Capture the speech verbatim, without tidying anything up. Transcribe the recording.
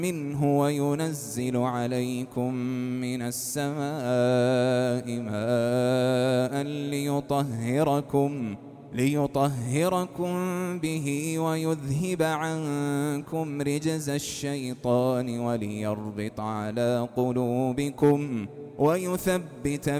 منه وينزل عليكم من السماء ماء ليطهركم ليطهركم به ويذهب عنكم رجز الشيطان وليربط على قلوبكم ويثبت